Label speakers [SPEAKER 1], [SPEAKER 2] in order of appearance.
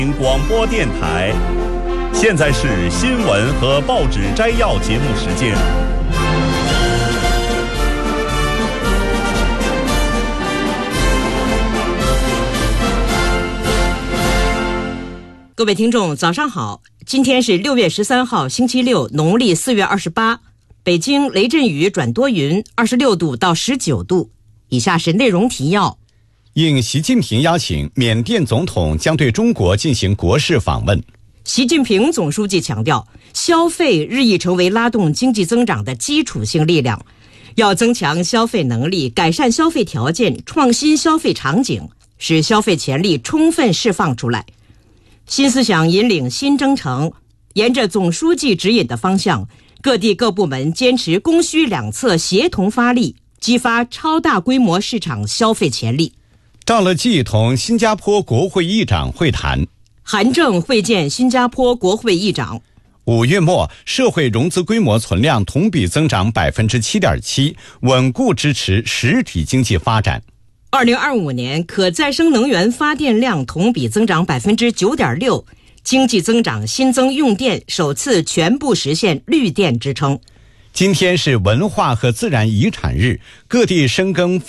[SPEAKER 1] 广播电台，现在是新闻和报纸摘要节目时间。
[SPEAKER 2] 各位听众早上好，今天是6月13号星期六，农历4月28，北京雷阵雨转多云，26度到19度。以下是内容提要。
[SPEAKER 3] 应习近平邀请，缅甸总统将对中国进行国事访问。
[SPEAKER 2] 习近平总书记强调，消费日益成为拉动经济增长的基础性力量，要增强消费能力，改善消费条件，创新消费场景，使消费潜力充分释放出来。新思想引领新征程，沿着总书记指引的方向，各地各部门坚持供需两侧协同发力，激发超大规模市场消费潜力。
[SPEAKER 3] 赵乐际同新加坡国会议长会谈。
[SPEAKER 2] 韩正会见新加坡国会议长。
[SPEAKER 3] 5月末，社会融资规模存量同比增长 7.7%， 稳固支持实体经济发展。
[SPEAKER 2] 2025年可再生能源发电量同比增长 9.6%， 经济增长新增用电首次全部实现绿电支撑。
[SPEAKER 3] 今天是文化和自然遗产日，各地深耕